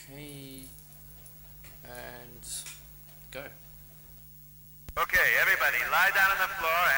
Okay, and go. Okay, everybody, lie down on the floor